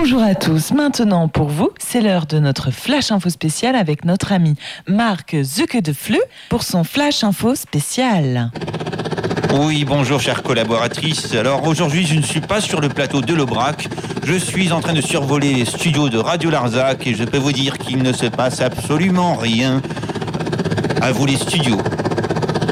Bonjour à tous. Maintenant, pour vous, c'est l'heure de notre Flash Info spécial avec notre ami Marc Zucke de Fleu pour son Flash Info spécial. Oui, bonjour chère collaboratrice. Alors aujourd'hui, je ne suis pas sur le plateau de l'Aubrac. Je suis en train de survoler les studios de Radio Larzac et je peux vous dire qu'il ne se passe absolument rien. À vous les studios.